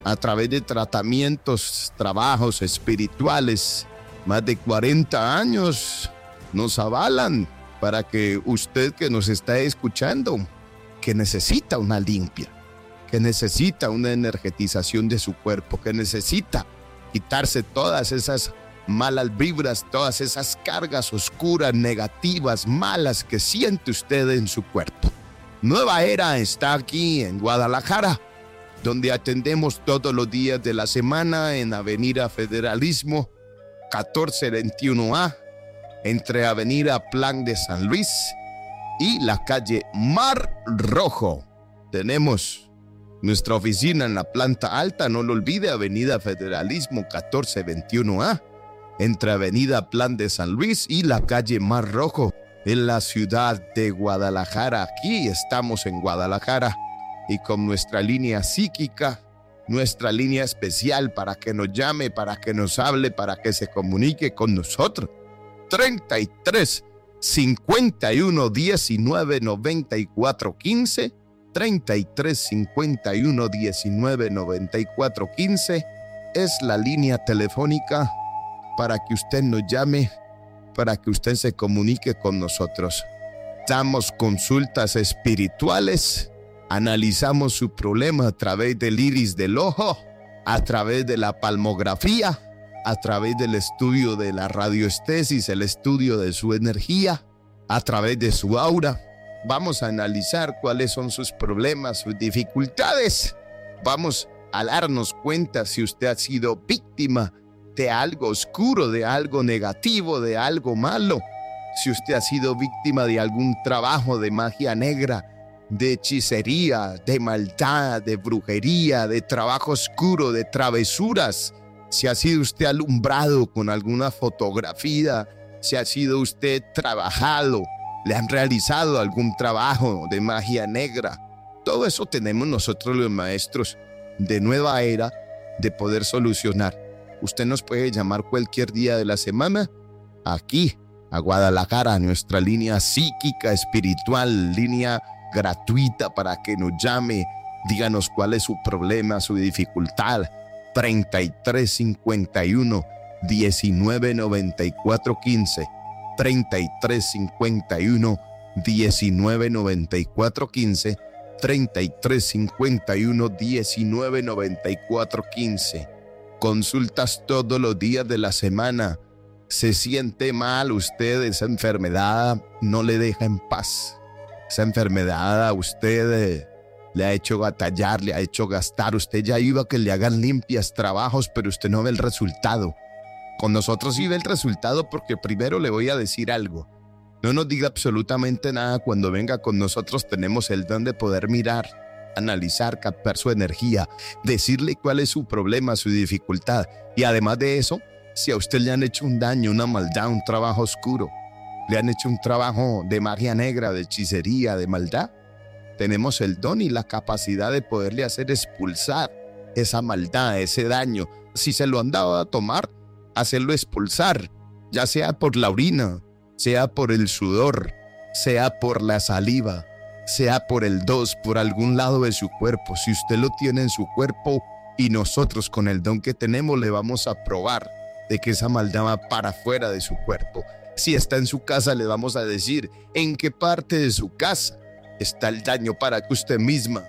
a través de tratamientos, trabajos espirituales. Más de 40 años nos avalan para que usted que nos está escuchando, que necesita una limpia, que necesita una energetización de su cuerpo, que necesita quitarse todas esas malas vibras, todas esas cargas oscuras, negativas, malas que siente usted en su cuerpo. Nueva Era está aquí en Guadalajara, donde atendemos todos los días de la semana en Avenida Federalismo 1421A, entre Avenida Plan de San Luis y la calle Mar Rojo. Tenemos nuestra oficina en la planta alta, no lo olvide, Avenida Federalismo 1421A, entre Avenida Plan de San Luis y la calle Mar Rojo, en la ciudad de Guadalajara. Aquí estamos en Guadalajara y con nuestra línea psíquica, nuestra línea especial para que nos llame, para que nos hable, para que se comunique con nosotros. 33 51 19 94 15, 33 51 19 94 15 es la línea telefónica para que usted nos llame, para que usted se comunique con nosotros. Damos consultas espirituales, analizamos su problema a través del iris del ojo, a través de la palmografía, a través del estudio de la radioestesis, el estudio de su energía, a través de su aura. Vamos a analizar cuáles son sus problemas, sus dificultades. Vamos a darnos cuenta si usted ha sido víctima de algo oscuro, de algo negativo, de algo malo. Si usted ha sido víctima de algún trabajo de magia negra, de hechicería, de maldad, de brujería, de trabajo oscuro, de travesuras. Si ha sido usted alumbrado con alguna fotografía, si ha sido usted trabajado, le han realizado algún trabajo de magia negra. Todo eso tenemos nosotros los maestros de Nueva Era de poder solucionar. Usted nos puede llamar cualquier día de la semana aquí a Guadalajara, nuestra línea psíquica espiritual, línea gratuita para que nos llame, díganos cuál es su problema, su dificultad. 33 51 19 94 15, 33 51 19 94 15, 33 51 19 94 15. Consultas todos los días de la semana. Se siente mal usted, esa enfermedad no le deja en paz. Esa enfermedad a usted le ha hecho batallar, le ha hecho gastar. Usted ya iba a que le hagan limpias, trabajos, pero usted no ve el resultado. Con nosotros sí ve el resultado, porque primero le voy a decir algo. No nos diga absolutamente nada cuando venga con nosotros. Tenemos el don de poder mirar, analizar, captar su energía, decirle cuál es su problema, su dificultad. Y además de eso, si a usted le han hecho un daño, una maldad, un trabajo oscuro, le han hecho un trabajo de magia negra, de hechicería, de maldad, tenemos el don y la capacidad de poderle hacer expulsar esa maldad, ese daño. Si se lo han dado a tomar, hacerlo expulsar, ya sea por la orina, sea por el sudor, sea por la saliva, sea por el dos, por algún lado de su cuerpo. Si usted lo tiene en su cuerpo y nosotros con el don que tenemos le vamos a probar de que esa maldad va para afuera de su cuerpo. Si está en su casa, le vamos a decir en qué parte de su casa está el daño para que usted mismo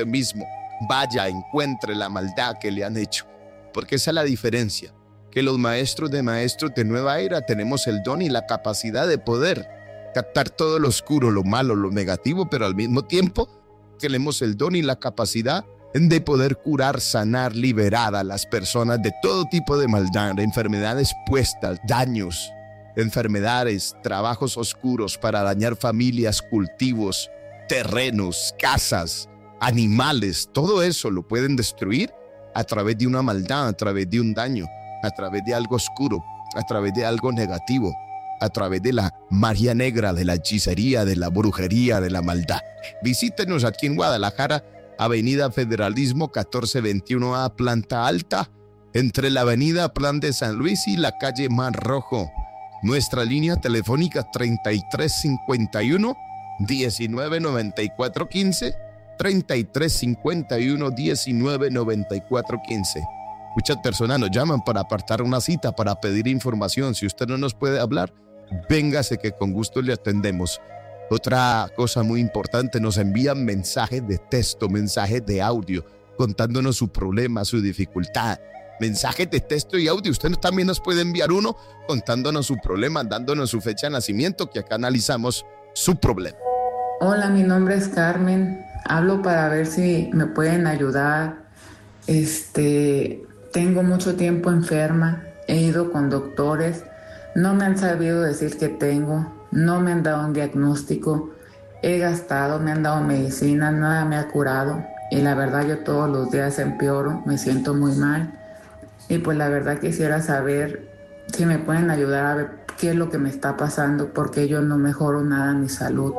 vaya, encuentre la maldad que le han hecho. Porque esa es la diferencia, que los maestros de Nueva Era tenemos el don y la capacidad de poder captar todo lo oscuro, lo malo, lo negativo, pero al mismo tiempo tenemos el don y la capacidad de poder curar, sanar, liberar a las personas de todo tipo de maldad, de enfermedades puestas, daños, enfermedades, trabajos oscuros para dañar familias, cultivos, terrenos, casas, animales. Todo eso lo pueden destruir a través de una maldad, a través de un daño, a través de algo oscuro, a través de algo negativo, a través de la magia negra, de la hechicería, de la brujería, de la maldad. Visítenos aquí en Guadalajara, Avenida Federalismo 1421A, planta alta, entre la Avenida Plan de San Luis y la calle Mar Rojo. Nuestra línea telefónica 3351 1994 15, 3351-199415. Muchas personas nos llaman para apartar una cita, para pedir información. Si usted no nos puede hablar, véngase que con gusto le atendemos. Otra cosa muy importante, nos envían mensajes de texto, mensajes de audio, contándonos su problema, su dificultad. Mensajes de texto y audio. Usted también nos puede enviar uno contándonos su problema, dándonos su fecha de nacimiento, que acá analizamos su problema. Hola, mi nombre es Carmen. Hablo para ver si me pueden ayudar. Tengo mucho tiempo enferma. He ido con doctores. No me han sabido decir qué tengo. No me han dado un diagnóstico. He gastado, me han dado medicina, nada me ha curado. Y la verdad yo todos los días empeoro, me siento muy mal. Y pues la verdad quisiera saber si me pueden ayudar a ver qué es lo que me está pasando, porque yo no mejoro nada mi salud.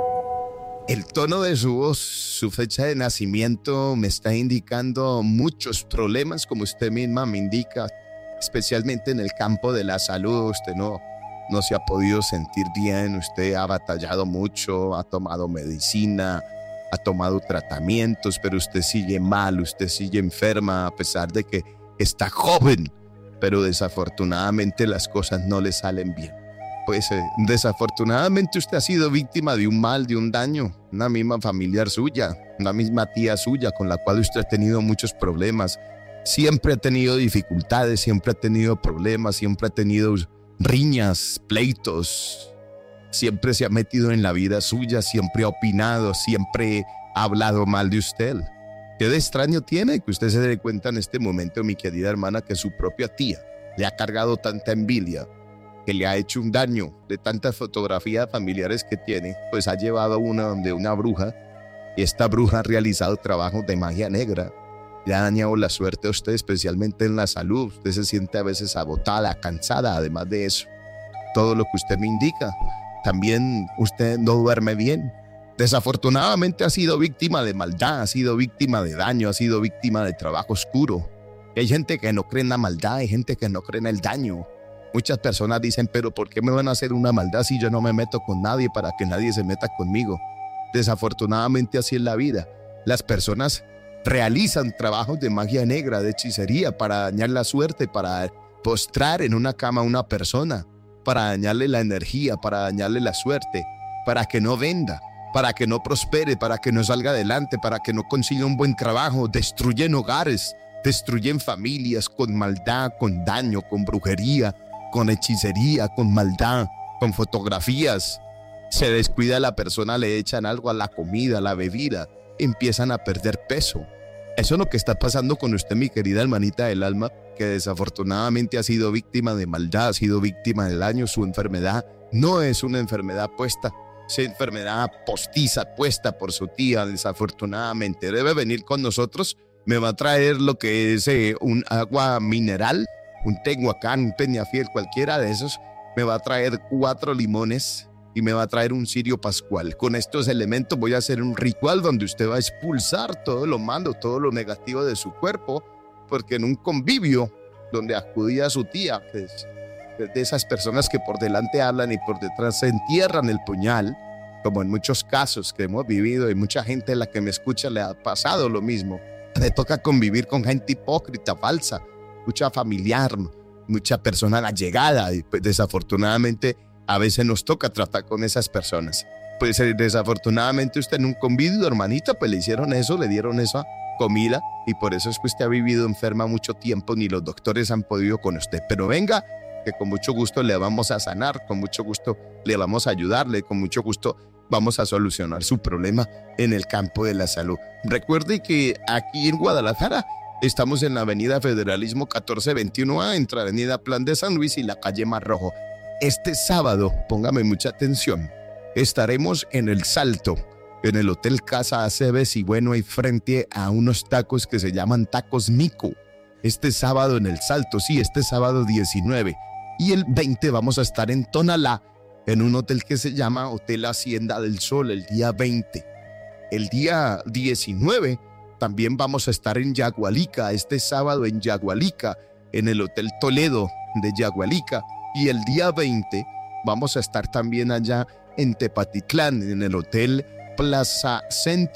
El tono de su voz, su fecha de nacimiento me está indicando muchos problemas, como usted misma me indica, especialmente en el campo de la salud. Usted no se ha podido sentir bien, usted ha batallado mucho, ha tomado medicina, ha tomado tratamientos, pero usted sigue mal, usted sigue enferma a pesar de que está joven, pero desafortunadamente las cosas no le salen bien. Pues desafortunadamente usted ha sido víctima de un mal, de un daño, una misma familiar suya, una misma tía suya con la cual usted ha tenido muchos problemas. Siempre ha tenido dificultades, siempre ha tenido problemas, siempre ha tenido riñas, pleitos. Siempre se ha metido en la vida suya, siempre ha opinado, siempre ha hablado mal de usted. ¿Qué de extraño tiene que usted se dé cuenta en este momento, mi querida hermana, que su propia tía le ha cargado tanta envidia, que le ha hecho un daño de tantas fotografías familiares que tiene? Pues ha llevado una donde una bruja, y esta bruja ha realizado trabajos de magia negra. Le ha dañado la suerte a usted, especialmente en la salud. Usted se siente a veces agotada, cansada. Además de eso, todo lo que usted me indica, también usted no duerme bien. Desafortunadamente ha sido víctima de maldad, ha sido víctima de daño, ha sido víctima de trabajo oscuro. Hay gente que no cree en la maldad, hay gente que no cree en el daño. Muchas personas dicen, pero ¿por qué me van a hacer una maldad si yo no me meto con nadie para que nadie se meta conmigo? Desafortunadamente así es la vida. Las personas realizan trabajos de magia negra, de hechicería, para dañar la suerte, para postrar en una cama a una persona, para dañarle la energía, para dañarle la suerte, para que no venda, para que no prospere, para que no salga adelante, para que no consiga un buen trabajo. Destruyen hogares, destruyen familias con maldad, con daño, con brujería, con hechicería, con maldad, con fotografías. Se descuida la persona, le echan algo a la comida, a la bebida, empiezan a perder peso. Eso es lo que está pasando con usted, mi querida hermanita del alma, que desafortunadamente ha sido víctima de maldad, ha sido víctima del daño. Su enfermedad no es una enfermedad puesta, es enfermedad postiza, puesta por su tía. Desafortunadamente debe venir con nosotros. Me va a traer lo que es un agua mineral, un Tehuacán, un Peñafiel, cualquiera de esos. Me va a traer 4 limones y me va a traer un cirio pascual. Con estos elementos voy a hacer un ritual donde usted va a expulsar todo lo malo, todo lo negativo de su cuerpo, porque en un convivio donde acudía su tía, que es de esas personas que por delante hablan y por detrás se entierran el puñal, como en muchos casos que hemos vivido, y mucha gente a la que me escucha le ha pasado lo mismo. Le toca convivir con gente hipócrita, falsa, mucha familiar, mucha persona allegada, y pues desafortunadamente a veces nos toca tratar con esas personas. Pues desafortunadamente usted en un convivio, hermanita, pues le hicieron eso, le dieron esa comida, y por eso es que usted ha vivido enferma mucho tiempo, ni los doctores han podido con usted. Pero venga, que con mucho gusto le vamos a sanar, con mucho gusto le vamos a ayudarle, con mucho gusto vamos a solucionar su problema en el campo de la salud. Recuerde que aquí en Guadalajara estamos en la avenida Federalismo 1421A, entre avenida Plan de San Luis y la calle Mar Rojo. Este sábado, póngame mucha atención, estaremos en El Salto, en el Hotel Casa Aceves, y bueno, hay frente a unos tacos que se llaman Tacos Mico. Este sábado en El Salto, sí, este sábado 19. Y el 20 vamos a estar en Tonalá, en un hotel que se llama Hotel Hacienda del Sol, el día 20. El día 19 también vamos a estar en Yagualica, este sábado en Yagualica, en el Hotel Toledo de Yagualica. Y el día 20 vamos a estar también allá en Tepatitlán, en el Hotel Plaza Centro,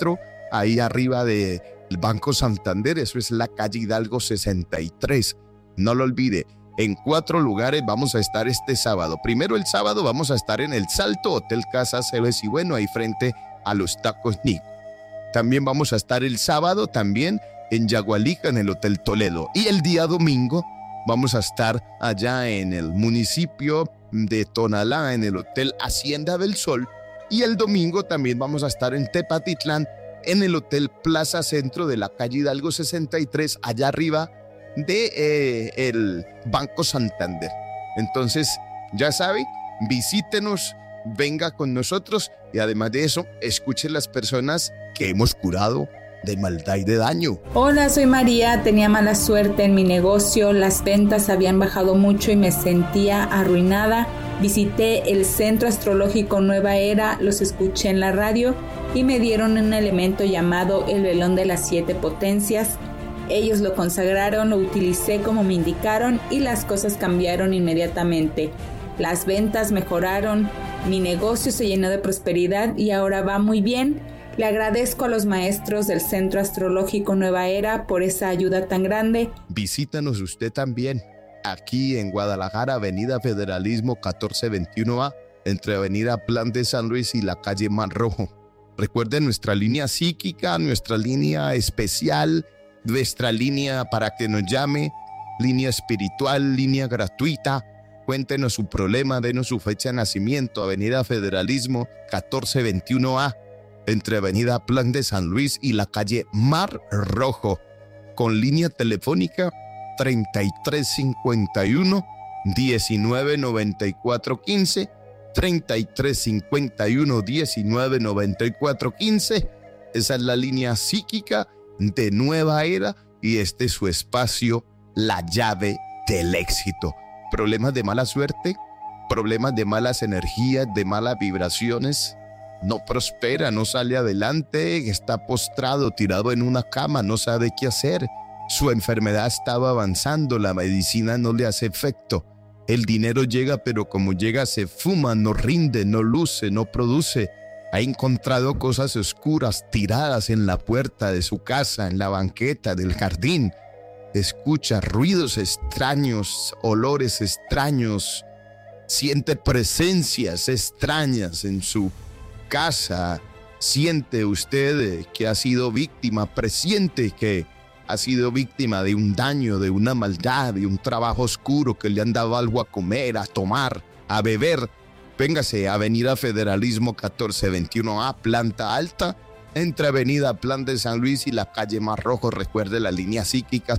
ahí arriba del Banco Santander. Eso es la calle Hidalgo 63. No lo olvide. En 4 lugares vamos a estar este sábado. Primero, el sábado vamos a estar en El Salto, Hotel Casa Cebes y Bueno, ahí frente a los Tacos Nico. También vamos a estar el sábado también en Yagualica, en el Hotel Toledo. Y el día domingo vamos a estar allá en el municipio de Tonalá, en el Hotel Hacienda del Sol. Y el domingo también vamos a estar en Tepatitlán, en el Hotel Plaza Centro de la calle Hidalgo 63, allá arriba de el Banco Santander. Entonces, ya sabe, visítenos, venga con nosotros y además de eso, escuche las personas que hemos curado de maldad y de daño. Hola, soy María, tenía mala suerte en mi negocio, las ventas habían bajado mucho y me sentía arruinada. Visité el Centro Astrológico Nueva Era, los escuché en la radio y me dieron un elemento llamado el velón de las 7 potencias. Ellos lo consagraron, lo utilicé como me indicaron y las cosas cambiaron inmediatamente. Las ventas mejoraron, mi negocio se llenó de prosperidad y ahora va muy bien. Le agradezco a los maestros del Centro Astrológico Nueva Era por esa ayuda tan grande. Visítanos usted también, aquí en Guadalajara, Avenida Federalismo 1421A, entre Avenida Plan de San Luis y la calle Mar Rojo. Recuerden nuestra línea psíquica, nuestra línea especial, nuestra línea para que nos llame, línea espiritual, línea gratuita. Cuéntenos su problema, denos su fecha de nacimiento, Avenida Federalismo 1421A, entre Avenida Plan de San Luis y la calle Mar Rojo, con línea telefónica 3351-199415, 3351-199415. Esa es la línea psíquica de Nueva Era y este es su espacio, la llave del éxito. Problemas de mala suerte, problemas de malas energías, de malas vibraciones, no prospera, no sale adelante, está postrado, tirado en una cama, no sabe qué hacer. Su enfermedad estaba avanzando, la medicina no le hace efecto. El dinero llega, pero como llega se fuma, no rinde, no luce, no produce. Ha encontrado cosas oscuras tiradas en la puerta de su casa, en la banqueta del jardín. Escucha ruidos extraños, olores extraños. Siente presencias extrañas en su casa. Siente usted que ha sido víctima, presiente que ha sido víctima de un daño, de una maldad, de un trabajo oscuro, que le han dado algo a comer, a tomar, a beber. Véngase a Avenida Federalismo 1421A, planta alta, entre Avenida Plan de San Luis y la calle Mar Rojo. Recuerde la línea psíquica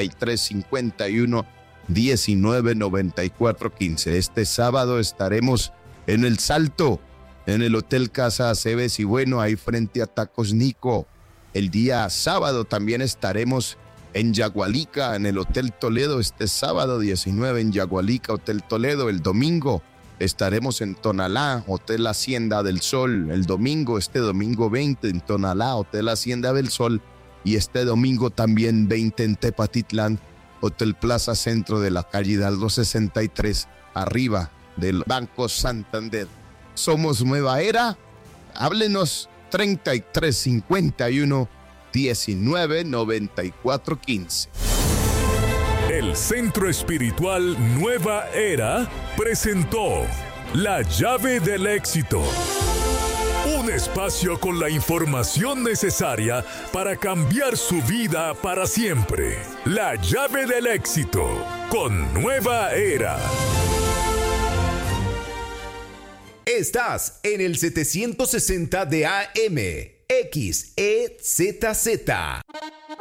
3351-199415. Este sábado estaremos en El Salto, en el Hotel Casa Cebes y Bueno, ahí frente a Tacos Nico. El día sábado también estaremos en Yagualica, en el Hotel Toledo, este sábado 19 en Yagualica, Hotel Toledo. El domingo estaremos en Tonalá, Hotel Hacienda del Sol. El domingo, este domingo 20 en Tonalá, Hotel Hacienda del Sol. Y este domingo también 20 en Tepatitlán, Hotel Plaza Centro de la calle Hidalgo 63, arriba del Banco Santander. Somos Nueva Era. Háblenos 3351-199415. El Centro Espiritual Nueva Era presentó La Llave del Éxito. Un espacio con la información necesaria para cambiar su vida para siempre. La Llave del Éxito con Nueva Era. Estás en el 760 de AM, XEZZ.